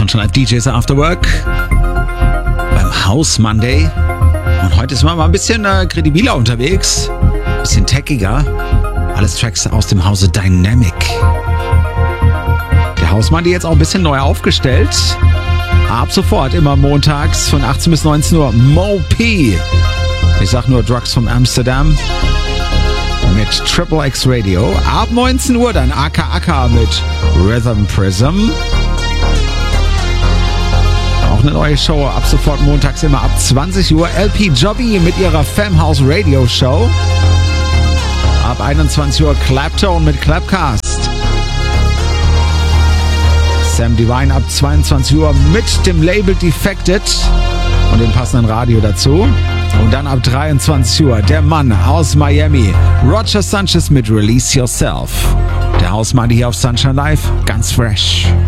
Sunshine Live DJs After Work beim House Monday. Und heute ist man mal ein bisschen kredibiler unterwegs, ein bisschen techiger. Alles Tracks aus dem Hause Dynamic. Der House Monday jetzt auch ein bisschen neu aufgestellt. Ab sofort immer montags von 18 bis 19 Uhr Mo P. Ich sag nur Drugs from Amsterdam mit Triple X Radio. Ab 19 Uhr dann Aka Aka mit Rhythm Prism. Auch eine neue Show, ab sofort montags immer ab 20 Uhr. LP Jobby mit ihrer Famhouse Radio Show. Ab 21 Uhr Claptone mit Clapcast. Sam Divine ab 22 Uhr mit dem Label Defected und dem passenden Radio dazu. Und dann ab 23 Uhr der Mann aus Miami, Roger Sanchez mit Release Yourself. Der House Monday hier auf Sunshine Live, ganz fresh.